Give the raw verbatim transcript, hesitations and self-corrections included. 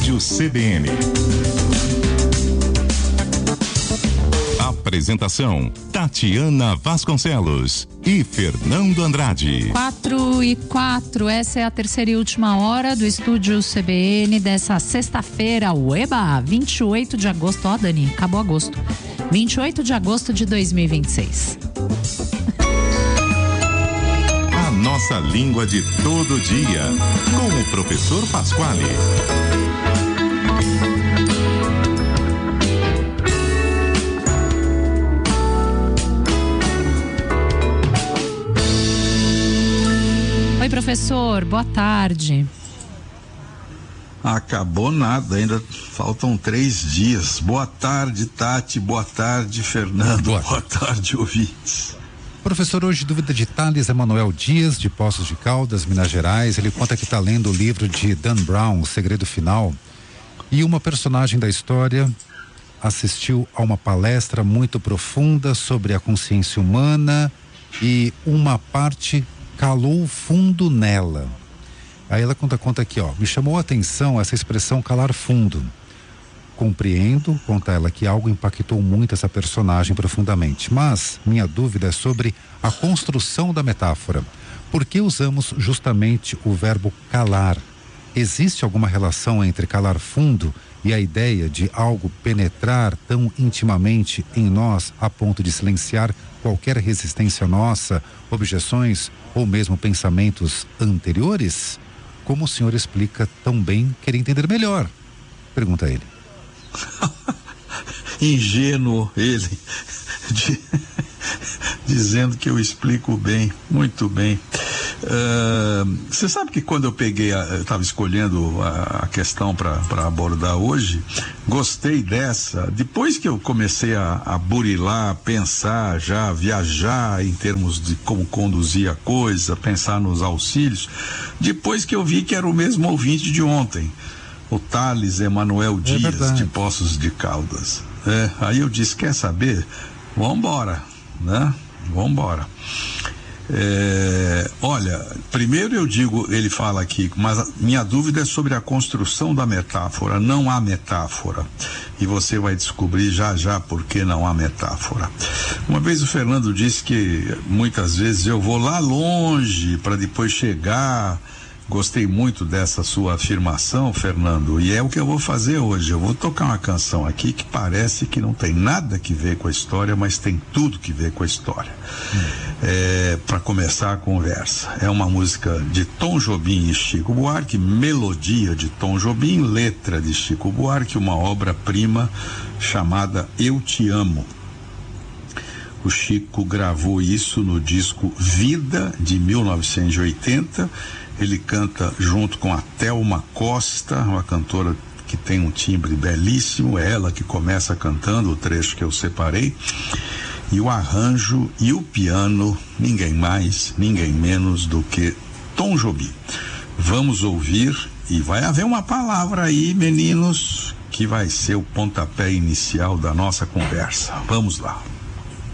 Estúdio C B N. Apresentação: Tatiana Vasconcelos e Fernando Andrade. Quatro e quatro, essa é a terceira e última hora do Estúdio C B N dessa sexta-feira, ueba, vinte e oito de agosto. Ó, Dani, acabou agosto. vinte e oito de agosto de dois mil e vinte e seis. A nossa língua de todo dia, com o professor Pasquale. Oi, professor, boa tarde. Acabou nada, ainda faltam três dias. Boa tarde, Tati, boa tarde, Fernando, boa, boa tarde, ouvintes. Professor, hoje dúvida de Thales Emanuel Dias, de Poços de Caldas, Minas Gerais. Ele conta que está lendo o livro de Dan Brown, O Segredo Final, e uma personagem da história assistiu a uma palestra muito profunda sobre a consciência humana e uma parte calou fundo nela. Aí ela conta, conta aqui, ó, me chamou a atenção essa expressão calar fundo. Compreendo, conta ela, que algo impactou muito essa personagem profundamente, mas minha dúvida é sobre a construção da metáfora. Por que usamos justamente o verbo calar? Existe alguma relação entre calar fundo e a ideia de algo penetrar tão intimamente em nós a ponto de silenciar qualquer resistência nossa, objeções ou mesmo pensamentos anteriores? Como o senhor explica tão bem, queria entender melhor? Pergunta ele. Ingênuo ele, de, dizendo que eu explico bem, muito bem. Você uh, sabe que quando eu peguei, a, eu estava escolhendo a, a questão para abordar hoje, gostei dessa. Depois que eu comecei a, a burilar, pensar, já viajar em termos de como conduzir a coisa, pensar nos auxílios, depois que eu vi que era o mesmo ouvinte de ontem, o Thales Emanuel Dias, é de Poços de Caldas. É, aí eu disse, quer saber? Vambora, né? Vambora. É, olha, primeiro eu digo, ele fala aqui, mas minha dúvida é sobre a construção da metáfora. Não há metáfora, e você vai descobrir já já por que não há metáfora. Uma vez o Fernando disse que muitas vezes eu vou lá longe para depois chegar. Gostei muito dessa sua afirmação, Fernando, e é o que eu vou fazer hoje. Eu vou tocar uma canção aqui que parece que não tem nada que ver com a história, mas tem tudo que ver com a história. Hum. É, para começar a conversa, é uma música de Tom Jobim e Chico Buarque, melodia de Tom Jobim, letra de Chico Buarque, uma obra-prima chamada Eu Te Amo. O Chico gravou isso no disco Vida, de mil novecentos e oitenta. Ele canta junto com a Thelma Costa, uma cantora que tem um timbre belíssimo. É ela que começa cantando o trecho que eu separei. E o arranjo e o piano, ninguém mais, ninguém menos do que Tom Jobim. Vamos ouvir, e vai haver uma palavra aí, meninos, que vai ser o pontapé inicial da nossa conversa. Vamos lá.